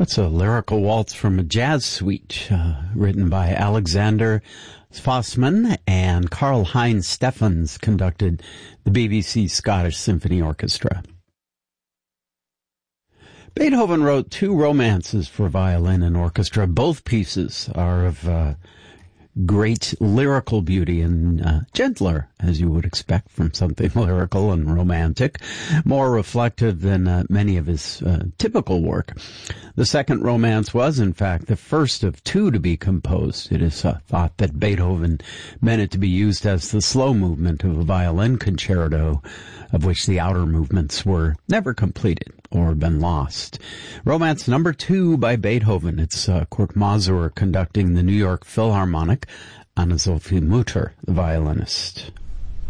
That's a lyrical waltz from a jazz suite written by Alexander Fossman and Karl-Heinz Steffens, conducted the BBC Scottish Symphony Orchestra. Beethoven wrote 2 romances for violin and orchestra. Both pieces are of great lyrical beauty and gentler, as you would expect from something lyrical and romantic, more reflective than many of his typical work. The second romance was, in fact, the first of 2 to be composed. It is thought that Beethoven meant it to be used as the slow movement of a violin concerto, of which the outer movements were never completed or been lost. Romance number 2 by Beethoven. It's Kurt Masur conducting the New York Philharmonic, Anna-Sophie Mutter, the violinist.